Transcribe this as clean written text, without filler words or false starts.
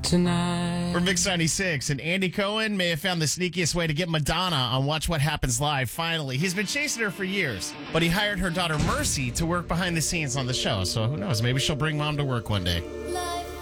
tonight. We're Mix 96, and Andy Cohen may have found the sneakiest way to get Madonna on Watch What Happens Live finally. He's been chasing her for years, but he hired her daughter Mercy to work behind the scenes on the show. So who knows? Maybe she'll bring mom to work one day.